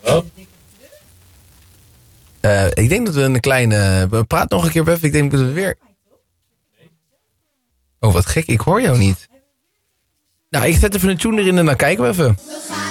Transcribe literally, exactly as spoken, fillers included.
Oh. Uh, ik denk dat we een kleine... We praten nog een keer even. Ik denk dat we weer... Oh, wat gek. Ik hoor jou niet. Nou, ik zet even een tune erin en dan kijken we even.